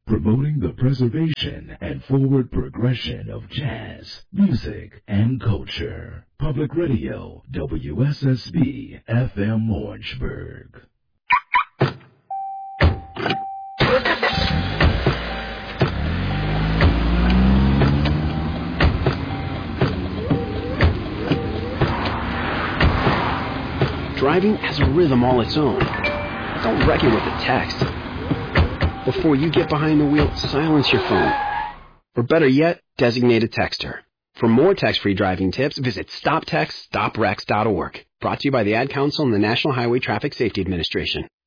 promoting the preservation and forward progression of jazz, music, and culture. Public Radio, WSSB, FM Orangeburg. Driving has a rhythm all its own. Don't wreck it with a text. Before you get behind the wheel, silence your phone. Or better yet, designate a texter. For more text-free driving tips, visit StopTextStopWrecks.org. Brought to you by the Ad Council and the National Highway Traffic Safety Administration.